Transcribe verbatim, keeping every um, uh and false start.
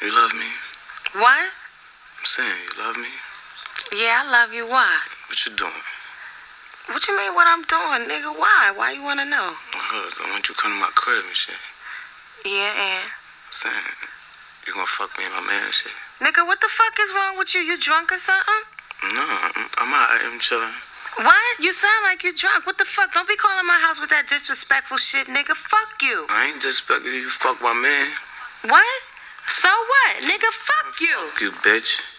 You love me? What? I'm saying, you love me? Yeah, I love you. Why? What you doing? What you mean what I'm doing, nigga? Why? Why you wanna know? Because I want you to come to my crib and shit. Yeah, and? I'm saying, you gonna fuck me and my man and shit? Nigga, what the fuck is wrong with you? You drunk or something? No, I'm, I'm out. I'm chilling. What? You sound like you drunk. What the fuck? Don't be calling my house with that disrespectful shit, nigga. Fuck you. I ain't disrespecting you. You fuck my man. What? So what? Nigga, fuck you. Fuck you, bitch.